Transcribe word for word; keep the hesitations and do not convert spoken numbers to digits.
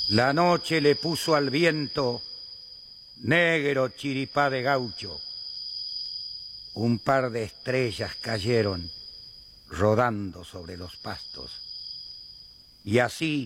La noche le puso al viento negro chiripá de gaucho. Un par de estrellas cayeron rodando sobre los pastos. Y así